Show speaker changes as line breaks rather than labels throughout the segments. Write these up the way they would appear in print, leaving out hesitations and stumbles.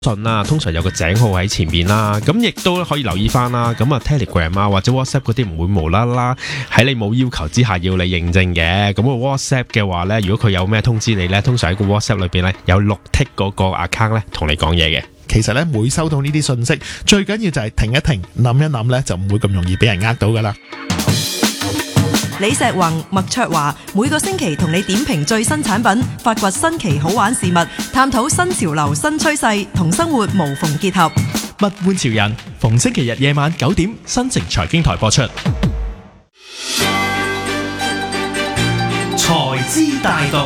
信啦，通常有個井號喺前面啦，咁亦都可以留意翻啦。咁啊 Telegram 啊或者 WhatsApp 嗰啲唔會無啦啦喺你冇要求之下要你認證嘅。咁個 WhatsApp 嘅話呢，如果佢有咩通知你呢，通常喺個 WhatsApp 裏邊呢，有綠剔嗰個 account 呢，同你講嘢嘅。
其實咧，每收到呢啲信息，最緊要就係停一停，諗一諗咧，就唔會咁容易俾人呃到噶啦。
李石宏、麥卓華每個星期同你點評最新產品，發掘新奇好玩事物，探討新潮流新趨勢，同生活無縫結合。
物玩潮人，逢星期日夜晚9點，新城財經台播出。
財資大道，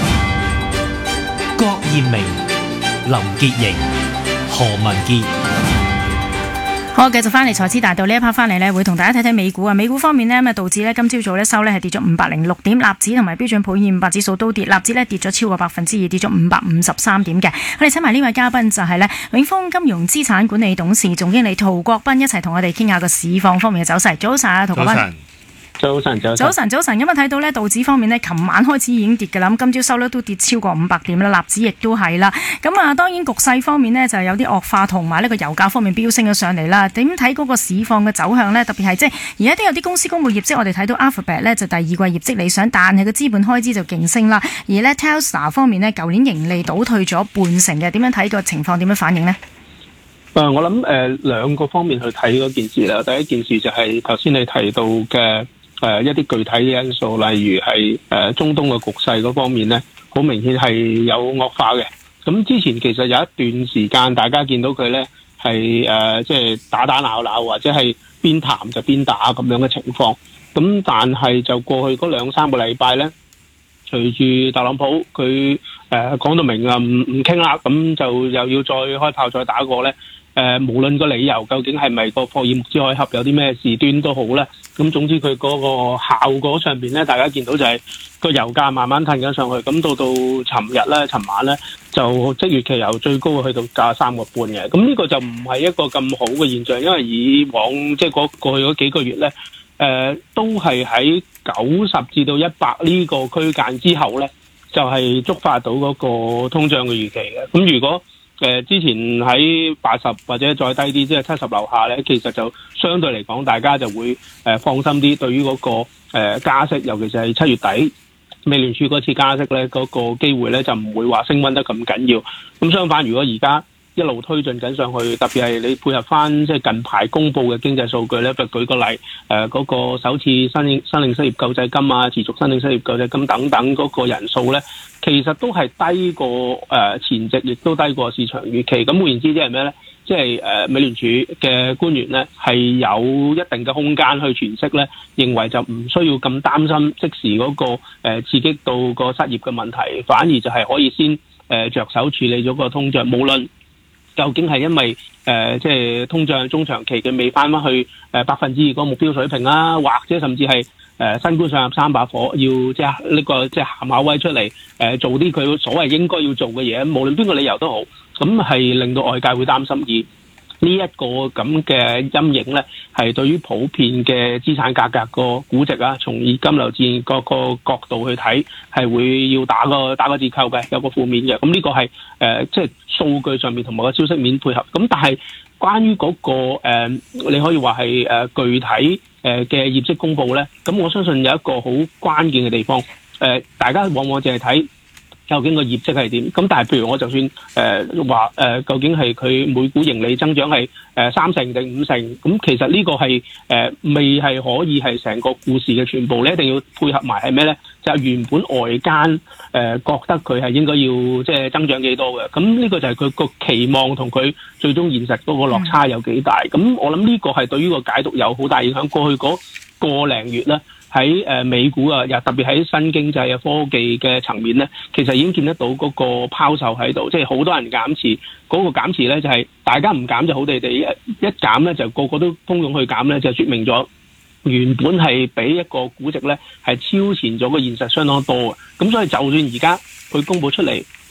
郭艷明、林潔瑩、何文傑。
好，繼續翻嚟財資大道呢一 part 翻嚟呢，會同大家睇睇美股啊。美股方面呢，咁啊道指呢今朝早呢收呢係跌咗506點，納指同埋標準普爾500指數都跌，納指呢跌咗超過2%，跌咗553點嘅。我哋請埋呢位嘉賓就係呢永豐金融資產管理董事總經理涂國彬一齊同我哋傾下個市況方面嘅走勢。早晨啊，涂國彬。
早晨，
咁啊睇到呢道指方面呢，琴晚開始已經跌㗎啦，咁今朝收呢都跌超過500點啦，納指亦都係啦。咁啊當然局勢方面呢，就有啲惡化，同埋呢個油價方面飆升咗上嚟啦。點睇嗰個市況嘅走向呢？特別係即係而家都有啲公司公佈業績，我哋睇到 Alphabet 呢就第二季業績理想，但係個資本開支就勁升啦。而呢 Tesla 方面呢，舊年盈利倒退咗半成嘅，點樣睇個情況？點樣反應呢？
我諗兩個方面去睇嗰件事啦。第一件事就係頭先你提到嘅。一啲具體嘅因素，例如係中東嘅局勢嗰方面咧，好明顯係有惡化嘅。咁之前其實有一段時間，大家見到佢咧係即係打打鬧鬧，或者係邊談就邊打咁樣嘅情況。咁但係就過去嗰2-3個禮拜咧，隨住特朗普佢講到明啊，唔傾啦，咁就又要再開炮再打過咧。無論個理由究竟係咪個霍爾木茲海峽有啲咩事端都好咧，咁總之佢嗰個效果上邊咧，大家見到就係個油價慢慢褪緊上去，咁到尋晚咧就即月期油最高去到93.5嘅，咁呢個就唔係一個咁好嘅現象，因為以往即係過去嗰幾個月咧，都係喺90至到100呢個區間之後咧，就係觸發到嗰個通脹嘅預期嘅。咁如果之前喺80或者再低啲，即係70樓下咧，其實就相對嚟講，大家就會放心啲。對於嗰個加息，尤其是係7月底美聯儲嗰次加息咧，嗰個機會咧就唔會話升溫得咁緊要。咁相反，如果而家一路推進緊上去，特別係你配合翻即係近排公布嘅經濟數據咧，就舉個例，嗰個首次申領失業救濟金啊，持續申領失業救濟金等等嗰個人數咧，其實都係低過前值，亦都低過市場預期。咁換言之，即係咩咧？即係美聯儲嘅官員咧係有一定嘅空間去詮釋咧，認為就唔需要咁擔心即時嗰個刺激到個失業嘅問題，反而就係可以先着手處理咗個通脹，無論究竟係因為即係通脹中長期嘅未翻去2%個目標水平啦，或者甚至係新官上任3把火，要即係呢個即係行下威出嚟做啲佢所謂應該要做嘅嘢，無論邊個理由都好，咁係令到外界會擔心。而呢一個咁嘅陰影咧，係對於普遍嘅資產價格個估值啊，從現金流戰各個角度去睇，係會要打個折扣嘅，有個負面嘅。咁呢個係即係數據上面同埋個消息面配合。咁但係關於嗰個你可以話係具體嘅業績公佈咧，咁我相信有一個好關鍵嘅地方，大家往往淨係睇究竟個業績係點？咁但係譬如我就算話究竟係佢每股盈利增長係3成定5成？咁其實呢個係未係可以係成個故事嘅全部咧，一定要配合埋係咩咧？就係原本外間覺得佢係應該要即係增長幾多嘅，咁呢個就係佢個期望同佢最終現實嗰個落差有幾大。咁我諗呢個係對於個解讀有好大影響。過去嗰個零月咧，喺美股啊，又特別喺新經濟啊、科技嘅層面咧，其實已經見得到嗰個拋售喺度，即係好多人減持。嗰個減持咧就係大家唔減就好地地，一減咧就個個都蜂擁去減咧，就説明咗原本係比一個估值咧係超前咗個現實相當多嘅。咁所以就算而家佢公佈出嚟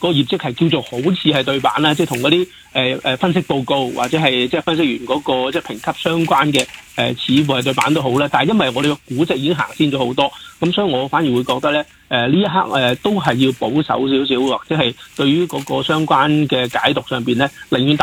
個業績係叫做好似係對版啦，即係同嗰啲分析報告或者係即係分析員嗰個即係評級相關嘅似乎係對版都好啦。但係因為我哋個估值已經行先咗好多，咁所以我反而會覺得咧呢一刻都係要保守少少，或者係對於嗰個相關嘅解讀上邊咧，寧願